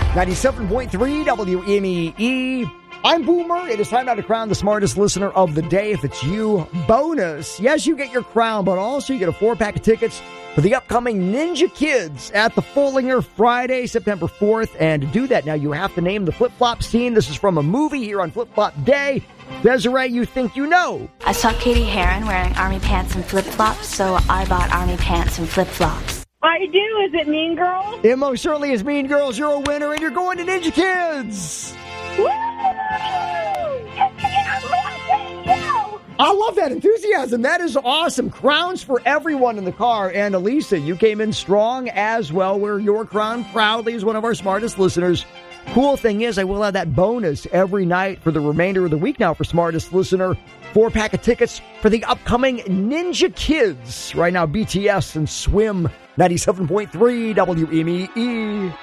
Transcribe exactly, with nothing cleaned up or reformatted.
ninety-seven point three W M E E. I'm Boomer. It is time now to crown the smartest listener of the day. If it's you, bonus. Yes, you get your crown, but also you get a four-pack of tickets for the upcoming Ninja Kids at the Fullinger Friday, September fourth. And to do that, now you have to name the flip-flop scene. This is from a movie here on Flip-Flop Day. Desiree, you think you know. I saw Katie Heron wearing army pants and flip-flops, so I bought army pants and flip-flops. I do. Is it Mean Girls? It most certainly is Mean Girls. You're a winner, and you're going to Ninja Kids. Woo! I love that enthusiasm. That is awesome. Crowns for everyone in the car. And Elisa, you came in strong as well. Wear your crown proudly as one of our smartest listeners. Cool thing is, I will have that bonus every night for the remainder of the week now for smartest listener. Four pack of tickets for the upcoming Ninja Kids. Right now, B T S and Swim, ninety-seven point three W M E E.